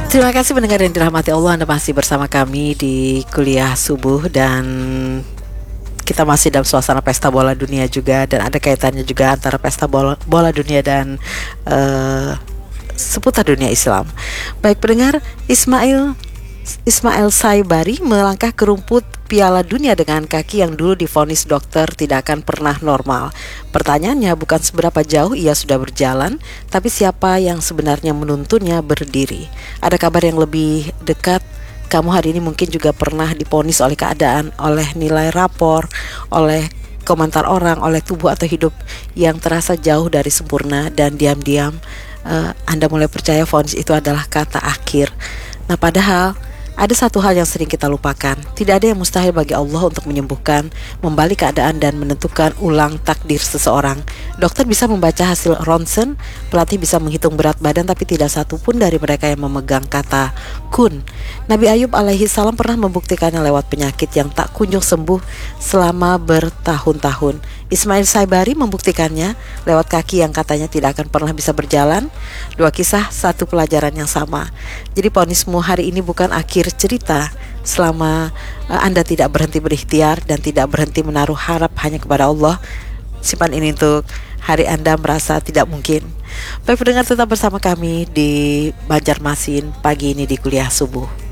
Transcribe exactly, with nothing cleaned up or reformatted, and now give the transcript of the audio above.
Terima kasih pendengar yang dirahmati Allah, Anda masih bersama kami di kuliah subuh dan kita masih dalam suasana pesta bola dunia juga, dan ada kaitannya juga antara pesta bola, bola dunia dan uh, seputar dunia Islam. Baik pendengar, Ismail Ismail Saibari melangkah ke rumput Piala Dunia dengan kaki yang dulu divonis dokter tidak akan pernah normal. Pertanyaannya bukan seberapa jauh ia sudah berjalan, tapi siapa yang sebenarnya menuntunnya berdiri. Ada kabar yang lebih dekat. Kamu hari ini mungkin juga pernah divonis oleh keadaan, oleh nilai rapor, oleh komentar orang, oleh tubuh atau hidup yang terasa jauh dari sempurna, dan diam-diam uh, Anda mulai percaya vonis itu adalah kata akhir. Nah, padahal ada satu hal yang sering kita lupakan. Tidak ada yang mustahil bagi Allah untuk menyembuhkan, membalik keadaan dan menentukan ulang takdir seseorang. Dokter bisa membaca hasil ronsen, pelatih bisa menghitung berat badan, tapi tidak satu pun dari mereka yang memegang kata kun. Nabi Ayub alaihi salam pernah membuktikannya lewat penyakit yang tak kunjung sembuh selama bertahun-tahun. Ismail Saibari membuktikannya lewat kaki yang katanya tidak akan pernah bisa berjalan. Dua kisah, satu pelajaran yang sama. Jadi vonismu hari ini bukan akhir cerita. Selama uh, Anda tidak berhenti berikhtiar dan tidak berhenti menaruh harap hanya kepada Allah, simpan ini untuk hari Anda merasa tidak mungkin. Baik pendengar, tetap bersama kami di Banjarmasin pagi ini di kuliah subuh.